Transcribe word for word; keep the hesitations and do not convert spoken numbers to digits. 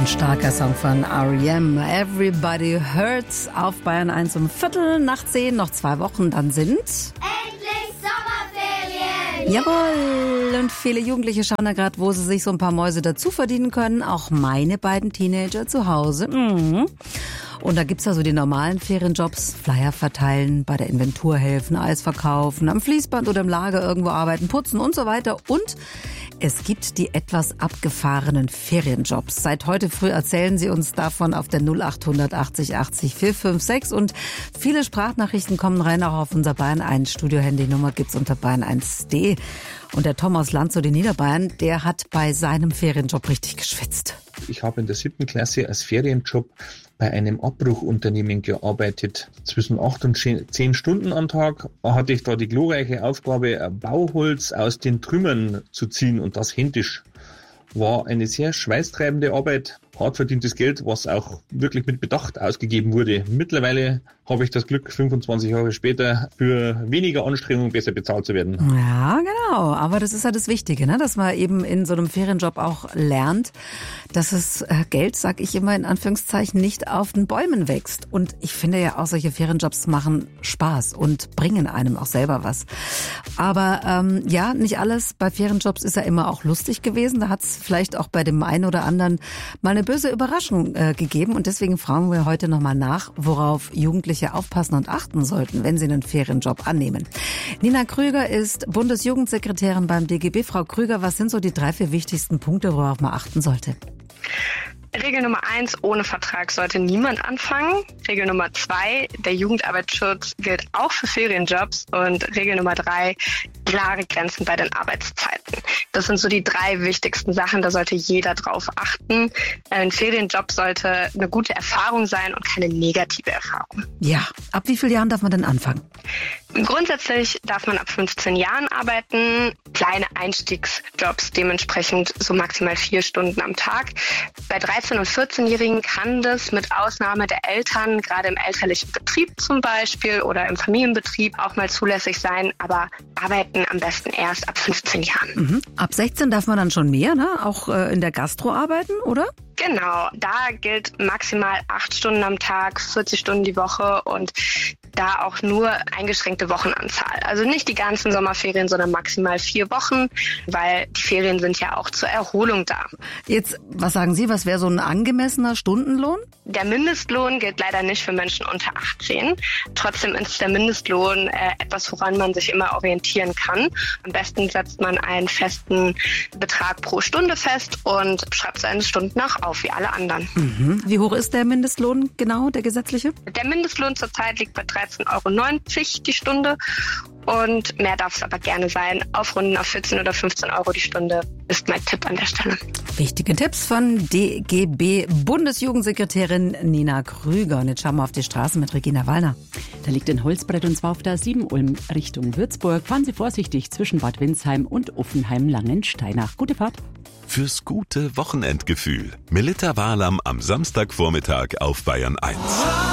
Ein starker Song von R E M. Everybody Hurts auf Bayern eins um Viertel nach zehn. Noch zwei Wochen, dann sind... Endlich Sommerferien! Jawohl! Und viele Jugendliche schauen da gerade, wo sie sich so ein paar Mäuse dazu verdienen können. Auch meine beiden Teenager zu Hause. Mhm. Und da gibt's ja so die normalen Ferienjobs, Flyer verteilen, bei der Inventur helfen, Eis verkaufen, am Fließband oder im Lager irgendwo arbeiten, putzen und so weiter. Und es gibt die etwas abgefahrenen Ferienjobs. Seit heute früh erzählen sie uns davon auf der null acht achtzig achtzig vier fünf sechs. Und viele Sprachnachrichten kommen rein, auch auf unser Bayern eins Studio-Handynummer gibt's unter bayern eins punkt de. Und der Tom aus Landshut in Niederbayern, der hat bei seinem Ferienjob richtig geschwitzt. Ich habe in der siebten Klasse als Ferienjob bei einem Abbruchunternehmen gearbeitet. Zwischen acht und zehn Stunden am Tag hatte ich da die glorreiche Aufgabe, Bauholz aus den Trümmern zu ziehen und das händisch. War eine sehr schweißtreibende Arbeit, hart verdientes Geld, was auch wirklich mit Bedacht ausgegeben wurde. Mittlerweile habe ich das Glück, fünfundzwanzig Jahre später für weniger Anstrengung besser bezahlt zu werden. Ja, genau. Aber das ist ja das Wichtige, ne? Dass man eben in so einem Ferienjob auch lernt, dass es Geld, sag ich immer in Anführungszeichen, nicht auf den Bäumen wächst. Und ich finde ja auch, solche Ferienjobs machen Spaß und bringen einem auch selber was. Aber ähm, ja, nicht alles bei Ferienjobs ist ja immer auch lustig gewesen. Da hat es vielleicht auch bei dem einen oder anderen mal eine böse Überraschung äh, gegeben. Und deswegen fragen wir heute nochmal nach, worauf Jugendliche aufpassen und achten sollten, wenn sie einen Ferienjob annehmen. Nina Krüger ist Bundesjugendsekretärin beim D G B. Frau Krüger, was sind so die drei, vier wichtigsten Punkte, worauf man achten sollte? Regel Nummer eins, ohne Vertrag sollte niemand anfangen. Regel Nummer zwei, der Jugendarbeitsschutz gilt auch für Ferienjobs. Und Regel Nummer drei, klare Grenzen bei den Arbeitszeiten. Das sind so die drei wichtigsten Sachen, da sollte jeder drauf achten. Ein Ferienjob sollte eine gute Erfahrung sein und keine negative Erfahrung. Ja, ab wie vielen Jahren darf man denn anfangen? Grundsätzlich darf man ab fünfzehn Jahren arbeiten, kleine Einstiegsjobs, dementsprechend so maximal vier Stunden am Tag. Bei dreizehn- und vierzehnjährigen kann das mit Ausnahme der Eltern, gerade im elterlichen Betrieb zum Beispiel oder im Familienbetrieb auch mal zulässig sein, aber arbeiten am besten erst ab fünfzehn Jahren. Mhm. Ab sechzehn darf man dann schon mehr, ne? Auch äh, in der Gastro arbeiten, oder? Genau, da gilt maximal acht Stunden am Tag, vierzig Stunden die Woche und da auch nur eingeschränkte Wochenanzahl. Also nicht die ganzen Sommerferien, sondern maximal vier Wochen, weil die Ferien sind ja auch zur Erholung da. Jetzt, was sagen Sie, was wäre so ein angemessener Stundenlohn? Der Mindestlohn gilt leider nicht für Menschen unter achtzehn. Trotzdem ist der Mindestlohn äh, etwas, woran man sich immer orientieren kann. Am besten setzt man einen festen Betrag pro Stunde fest und schreibt seine Stunden auch auf, wie alle anderen. Mhm. Wie hoch ist der Mindestlohn genau, der gesetzliche? Der Mindestlohn zurzeit liegt bei dreizehn Euro neunzig die Stunde und mehr darf es aber gerne sein. Aufrunden auf vierzehn oder fünfzehn Euro die Stunde ist mein Tipp an der Stelle. Wichtige Tipps von D G B-Bundesjugendsekretärin Nina Krüger. Und jetzt schauen wir auf die Straße mit Regina Wallner. Da liegt ein Holzbrett und zwar auf der sieben Ulm Richtung Würzburg. Fahren Sie vorsichtig zwischen Bad Windsheim und Uffenheim-Langensteinach. Gute Fahrt. Fürs gute Wochenendgefühl. Melitta Walam am Samstagvormittag auf Bayern eins.